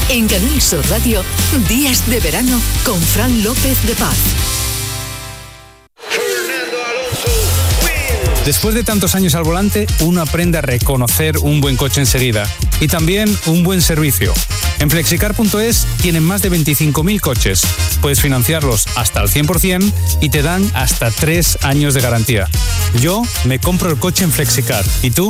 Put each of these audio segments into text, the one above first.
En Canal Sur Radio, Días de Verano con Fran López de Paz. Después de tantos años al volante, uno aprende a reconocer un buen coche enseguida y también un buen servicio. En Flexicar.es tienen más de 25.000 coches. Puedes financiarlos hasta al 100% y te dan hasta 3 años de garantía. Yo me compro el coche en Flexicar. ¿Y tú?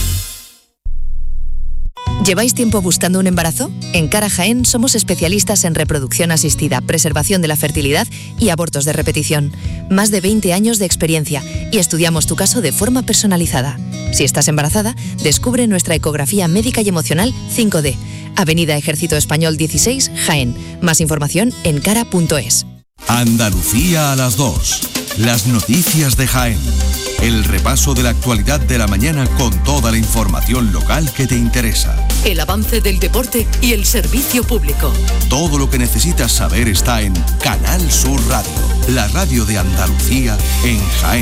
¿Lleváis tiempo buscando un embarazo? En Cara Jaén somos especialistas en reproducción asistida, preservación de la fertilidad y abortos de repetición. Más de 20 años de experiencia y estudiamos tu caso de forma personalizada. Si estás embarazada, descubre nuestra ecografía médica y emocional 5D. Avenida Ejército Español 16, Jaén. Más información en cara.es. Andalucía a las 2. Las noticias de Jaén. El repaso de la actualidad de la mañana con toda la información local que te interesa. El avance del deporte y el servicio público. Todo lo que necesitas saber está en Canal Sur Radio, la radio de Andalucía en Jaén.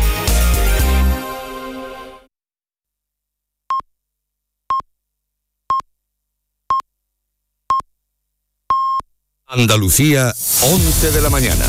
Andalucía, 11 de la mañana.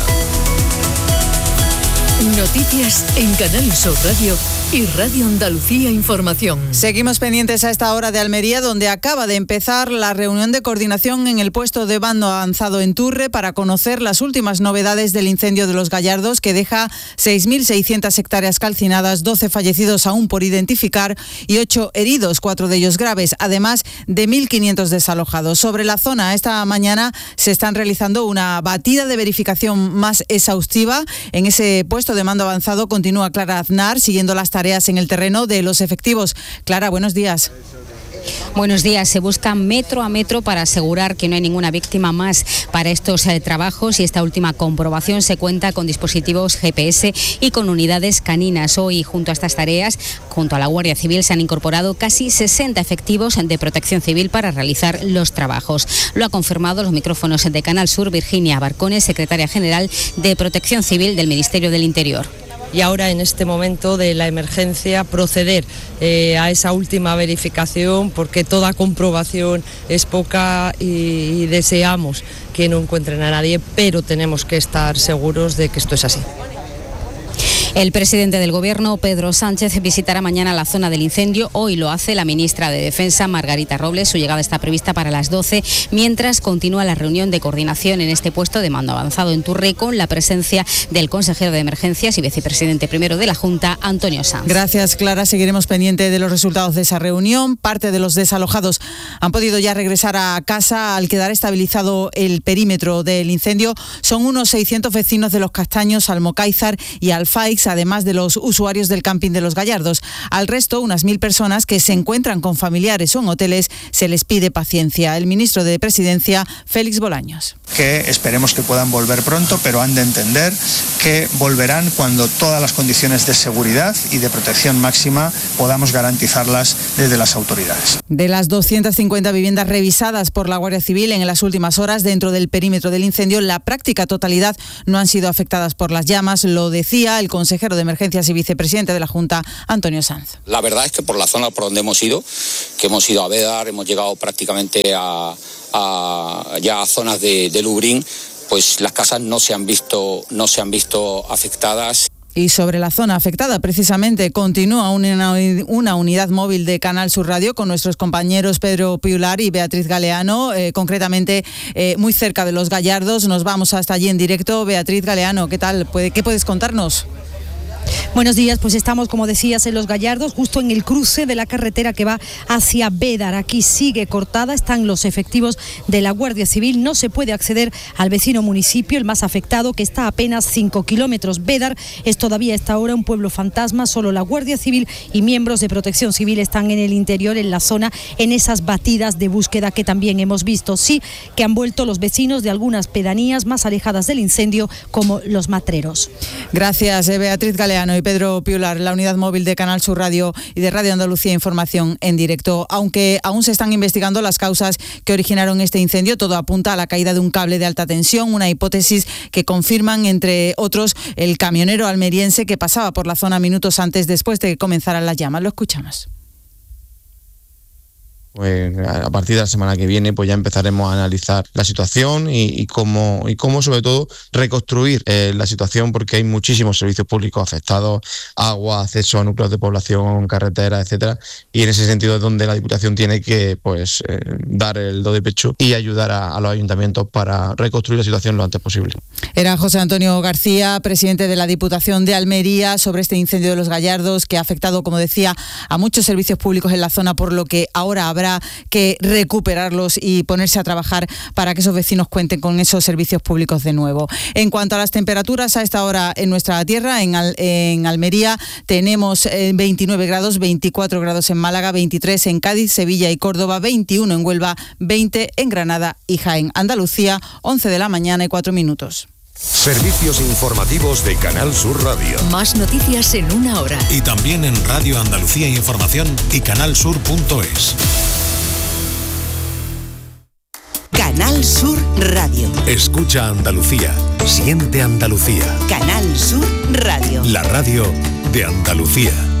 Noticias en Canal Sur Radio y Radio Andalucía Información. Seguimos pendientes a esta hora de Almería, donde acaba de empezar la reunión de coordinación en el puesto de mando avanzado en Turre para conocer las últimas novedades del incendio de Los Gallardos, que deja 6.600 hectáreas calcinadas, 12 fallecidos aún por identificar y 8 heridos, 4 de ellos graves, además de 1.500 desalojados. Sobre la zona, esta mañana se están realizando una batida de verificación más exhaustiva. En ese puesto de mando avanzado continúa Clara Aznar, siguiendo las tareas en el terreno de los efectivos. Clara, buenos días. Buenos días. Se busca metro a metro para asegurar que no hay ninguna víctima más para estos trabajos, y esta última comprobación se cuenta con dispositivos GPS y con unidades caninas. Hoy, junto a estas tareas, junto a la Guardia Civil, se han incorporado casi 60 efectivos de Protección Civil para realizar los trabajos. Lo ha confirmado los micrófonos de Canal Sur Virginia Barcones, secretaria general de Protección Civil del Ministerio del Interior. Y ahora, en este momento de la emergencia, proceder a esa última verificación, porque toda comprobación es poca y deseamos que no encuentren a nadie, pero tenemos que estar seguros de que esto es así. El presidente del Gobierno, Pedro Sánchez, visitará mañana la zona del incendio. Hoy lo hace la ministra de Defensa, Margarita Robles. Su llegada está prevista para las 12, mientras continúa la reunión de coordinación en este puesto de mando avanzado en Turre, con la presencia del consejero de Emergencias y vicepresidente primero de la Junta, Antonio Sanz. Gracias, Clara. Seguiremos pendiente de los resultados de esa reunión. Parte de los desalojados han podido ya regresar a casa al quedar estabilizado el perímetro del incendio. Son unos 600 vecinos de Los Castaños, Almocáizar y Alfaix, además de los usuarios del camping de Los Gallardos. Al resto, unas 1.000 personas que se encuentran con familiares o en hoteles, se les pide paciencia. El ministro de Presidencia, Félix Bolaños. Que esperemos que puedan volver pronto, pero han de entender que volverán cuando todas las condiciones de seguridad y de protección máxima podamos garantizarlas desde las autoridades. De las 250 viviendas revisadas por la Guardia Civil en las últimas horas dentro del perímetro del incendio, la práctica totalidad no han sido afectadas por las llamas. Lo decía el consejero de Emergencias y vicepresidente de la Junta, Antonio Sanz. La verdad es que por la zona por donde hemos ido, que hemos ido a Bédar, hemos llegado prácticamente ya a zonas de Lubrín, pues las casas no se han visto afectadas. Y sobre la zona afectada, precisamente, continúa una unidad móvil de Canal Sur Radio con nuestros compañeros Pedro Piular y Beatriz Galeano, concretamente muy cerca de Los Gallardos. Nos vamos hasta allí en directo. Beatriz Galeano, ¿qué tal? ¿Qué puedes contarnos? Buenos días, pues estamos, como decías, en Los Gallardos, justo en el cruce de la carretera que va hacia Bédar. Aquí sigue cortada, están los efectivos de la Guardia Civil, no se puede acceder al vecino municipio, el más afectado, que está a apenas 5 kilómetros. Bédar es todavía a esta hora un pueblo fantasma, solo la Guardia Civil y miembros de Protección Civil están en el interior, en la zona, en esas batidas de búsqueda que también hemos visto. Sí que han vuelto los vecinos de algunas pedanías más alejadas del incendio, como Los Matreros. Gracias, Beatriz Galeano y Pedro Piular, la unidad móvil de Canal Sur Radio y de Radio Andalucía Información en directo. Aunque aún se están investigando las causas que originaron este incendio, todo apunta a la caída de un cable de alta tensión, una hipótesis que confirman, entre otros, el camionero almeriense que pasaba por la zona minutos antes, después de que comenzaran las llamas. Lo escuchamos. Pues a partir de la semana que viene pues ya empezaremos a analizar la situación y cómo sobre todo reconstruir la situación, porque hay muchísimos servicios públicos afectados, agua, acceso a núcleos de población, carreteras, etcétera, y en ese sentido es donde la Diputación tiene que dar el do de pecho y ayudar a los ayuntamientos para reconstruir la situación lo antes posible. Era José Antonio García, presidente de la Diputación de Almería, sobre este incendio de Los Gallardos que ha afectado, como decía, a muchos servicios públicos en la zona, por lo que ahora habrá que recuperarlos y ponerse a trabajar para que esos vecinos cuenten con esos servicios públicos de nuevo. En cuanto a las temperaturas, a esta hora en nuestra tierra, en Almería, tenemos 29 grados, 24 grados en Málaga, 23 en Cádiz, Sevilla y Córdoba, 21 en Huelva, 20 en Granada y Jaén. Andalucía, 11 de la mañana y 4 minutos. Servicios informativos de Canal Sur Radio. Más noticias en una hora. Y también en Radio Andalucía Información y canalsur.es. Canal Sur Radio. Escucha Andalucía. Siente Andalucía. Canal Sur Radio. La radio de Andalucía.